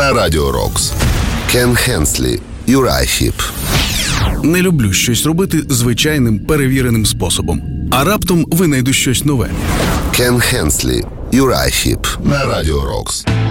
на Радіо Рокс. Кен Хенслі, Юрай Хіп. Не люблю щось робити звичайним перевіреним способом. А раптом винайду щось нове. Кен Хенслі, Юрай Хіп на Радіо Рокс.